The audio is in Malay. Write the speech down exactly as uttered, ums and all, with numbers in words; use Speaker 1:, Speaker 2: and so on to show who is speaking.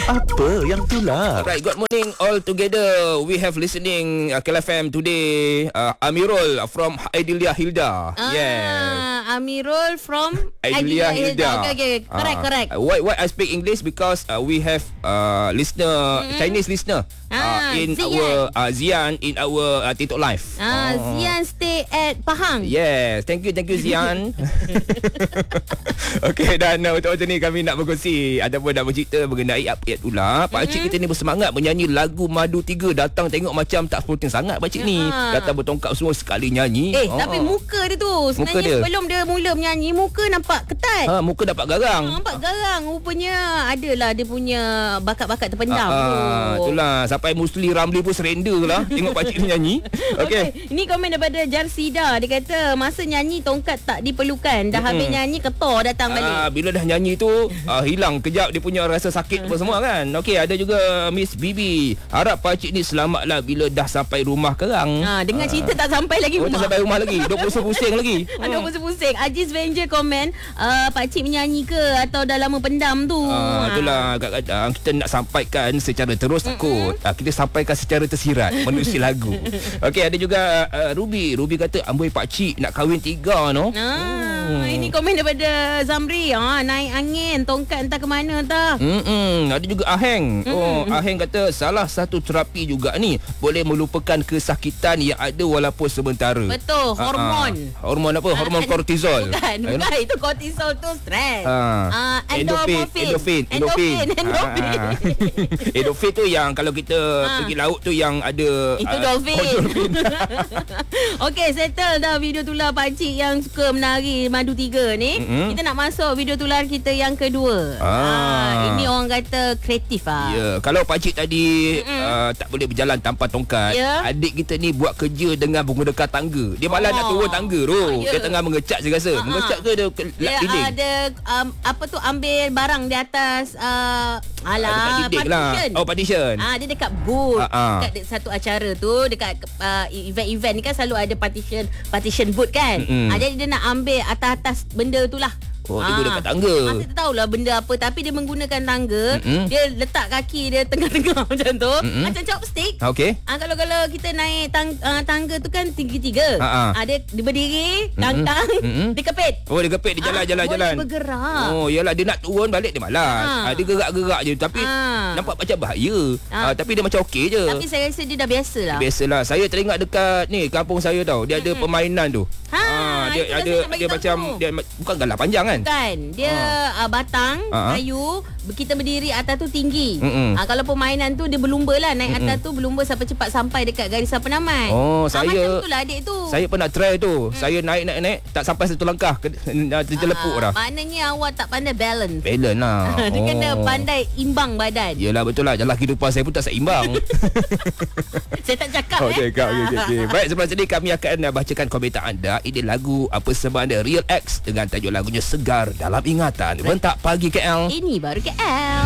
Speaker 1: Apa yang tular?
Speaker 2: Right, good morning all together. We have listening uh, K L F M today. Uh, Amirul from Aidilia Hilda.
Speaker 3: Ah,
Speaker 2: yeah.
Speaker 3: Amirul from
Speaker 2: Aidilia Hilda.
Speaker 3: Okay, okay. Correct,
Speaker 2: Ah.
Speaker 3: correct.
Speaker 2: Uh, why, why I speak English? Because uh, we have uh, listener, mm-hmm. Chinese listener
Speaker 3: Ah,
Speaker 2: uh, in
Speaker 3: Zian.
Speaker 2: our uh, Zian in our uh, TikTok live.
Speaker 3: Ah, oh. Zian stay at Pahang.
Speaker 2: Yes, thank you, thank you Zian. Okey, dan uh, untuk hari ni kami nak berkongsi ataupun nak bercerita mengenai update pula. Pak Cik kita ni bersemangat menyanyi lagu Madu tiga. Datang tengok macam tak sporting sangat Pak Cik ni. Datang bertongkap semua sekali nyanyi.
Speaker 3: Eh,
Speaker 2: oh.
Speaker 3: tapi muka dia tu sebenarnya
Speaker 2: Muka dia.
Speaker 3: sebelum dia mula menyanyi, muka nampak ketat.
Speaker 2: Ha, muka dapat garang.
Speaker 3: Ha, nampak garang. Rupanya adalah dia punya bakat-bakat terpendam
Speaker 2: Ah,
Speaker 3: tu.
Speaker 2: ah, itulah sampai Musli Ramli pun surrender lah tengok Pak Cik ni nyanyi. Okey.
Speaker 3: Okay. Ini komen daripada Jarsida. Dia kata masa nyanyi tongkat tak diperlukan. Dah mm-hmm. habis nyanyi ketor datang balik.
Speaker 2: Ah, bila dah nyanyi tu ah, hilang kejap dia punya rasa sakit apa semua kan. Okey, ada juga Miss Bibi. Harap Pak Cik ni selamatlah bila dah sampai rumah kerang.
Speaker 3: Ha, dengan cerita tak sampai lagi
Speaker 2: Oh,
Speaker 3: rumah.
Speaker 2: tak sampai rumah lagi. Duk pusing-pusing lagi.
Speaker 3: Ada pusing-pusing. Aziz Venger komen, uh, Pak Cik menyanyi ke atau dah lama pendam tu?
Speaker 2: Ah, itulah kadang-kadang kita nak sampaikan secara terus takut. Ah, kita sampaikan secara tersirat menerusi lagu. Okey, ada juga uh, Ruby. Ruby kata amboi Pak Cik nak kahwin tiga no.
Speaker 3: Ah, hmm. Ini komen daripada Zamri. Ah, naik angin, tongkat entah ke mana entah.
Speaker 2: Hmm, ada juga Aheng.
Speaker 3: Mm-mm.
Speaker 2: Oh, Aheng kata salah satu terapi juga ni boleh melupakan kesakitan yang ada walaupun sementara.
Speaker 3: Betul, hormon.
Speaker 2: Ah, ah. Hormon apa? Hormon kortizol.
Speaker 3: Bukan,
Speaker 2: Eh,
Speaker 3: bukan. Itu kortisol tu stres.
Speaker 2: Ah.
Speaker 3: Ah,
Speaker 2: Endorfin, endorfin, endorfin.
Speaker 3: Endorfin,
Speaker 2: Ah, ah. Endorfin tu yang kalau kita
Speaker 3: Ah.
Speaker 2: pergi laut tu yang ada
Speaker 3: Itu
Speaker 2: ah,
Speaker 3: dolphin.
Speaker 2: oh, dolphin.
Speaker 3: Okey, settle dah video tular pakcik yang suka menari Madu tiga ni.
Speaker 2: Mm-hmm.
Speaker 3: Kita nak masuk video tular kita yang kedua.
Speaker 2: Ah.
Speaker 3: Ah, ini orang kata kreatif ah.
Speaker 2: Ya, kalau pakcik tadi uh, tak boleh berjalan tanpa tongkat,
Speaker 3: Ya.
Speaker 2: adik kita ni buat kerja dengan menggunakan tangga. Dia malah
Speaker 3: Oh.
Speaker 2: nak turun tangga tu.
Speaker 3: Oh, ya.
Speaker 2: Dia tengah mengecat saya rasa.
Speaker 3: Ah, ah.
Speaker 2: Mengecat ke dia ke-
Speaker 3: Dia
Speaker 2: dinding?
Speaker 3: ada um, apa tu ambil barang di atas uh,
Speaker 2: Ah,
Speaker 3: alah
Speaker 2: dekat dinding lah.
Speaker 3: partition.
Speaker 2: Oh, partition.
Speaker 3: Ah, dia dekat booth.
Speaker 2: Ah, ah.
Speaker 3: Dekat de- satu acara tu, dekat uh, event-event ni kan selalu ada partition partition booth kan.
Speaker 2: Mm-mm.
Speaker 3: Ah, jadi dia nak ambil atas-atas benda tu lah.
Speaker 2: Oh, dia guna kat tangga.
Speaker 3: Ah, saya tak tahulah benda apa, tapi dia menggunakan tangga.
Speaker 2: Mm-mm.
Speaker 3: Dia letak kaki dia tengah-tengah macam tu.
Speaker 2: Mm-mm.
Speaker 3: Macam chopstick.
Speaker 2: Okey.
Speaker 3: Ah, kalau kalau kita naik tang, uh, tangga tu kan tiga-tiga.
Speaker 2: Ah, ah.
Speaker 3: Ah, dia, dia berdiri, tang-tang,
Speaker 2: Mm-mm.
Speaker 3: dia kepit.
Speaker 2: Oh, dia kepit, dia
Speaker 3: Ah,
Speaker 2: jalan-jalan-jalan.
Speaker 3: boleh bergerak.
Speaker 2: Oh, yalah dia nak turun balik dia malas.
Speaker 3: Ah.
Speaker 2: Ah. Dia gerak-gerak je tapi
Speaker 3: Ah.
Speaker 2: nampak macam bahaya.
Speaker 3: Ah.
Speaker 2: Ah. Tapi dia macam okey je.
Speaker 3: Tapi saya rasa dia dah biasa lah.
Speaker 2: Biasalah. Saya teringat dekat ni kampung saya tau. Dia ada
Speaker 3: Mm-mm.
Speaker 2: permainan tu.
Speaker 3: Ha,
Speaker 2: Ah, dia
Speaker 3: itulah
Speaker 2: ada
Speaker 3: saya nak bagi
Speaker 2: dia
Speaker 3: tahu
Speaker 2: macam
Speaker 3: tu.
Speaker 2: dia bukan galah panjang kan?
Speaker 3: Kan dia uh, batang
Speaker 2: Ah.
Speaker 3: kayu, kita berdiri atas tu tinggi.
Speaker 2: Mm-mm.
Speaker 3: Ah, kalau permainan tu dia berlumba lah, naik
Speaker 2: Mm-mm.
Speaker 3: atas tu berlumba sampai cepat sampai dekat garisan penamat.
Speaker 2: Oh,
Speaker 3: Ah,
Speaker 2: saya
Speaker 3: macam tu lah adik tu.
Speaker 2: Saya pernah try tu. Hmm. Saya naik-naik-naik tak sampai satu langkah ke, terjelepuk dah.
Speaker 3: Ah, maknanya awak tak pandai balance.
Speaker 2: Balance lah.
Speaker 3: Dia kena pandai imbang badan.
Speaker 2: Yelah betul lah. Jalan kehidupan saya pun tak seimbang.
Speaker 3: Saya tak cakap
Speaker 2: Oh,
Speaker 3: eh.
Speaker 2: okay, okay, okay, okay. Baik, sebelum ini kami akan uh, bacakan komentar anda. Ini lagu apa sebab anda Real X dengan tajuk lagunya Segar Dalam Ingatan. Bentak Pagi K L.
Speaker 3: Ini baru K L.